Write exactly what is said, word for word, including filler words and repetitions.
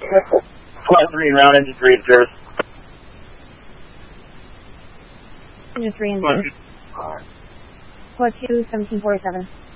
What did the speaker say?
Flight three, round engine three in service. Engine three in service. Flight two, seventeen forty-seven.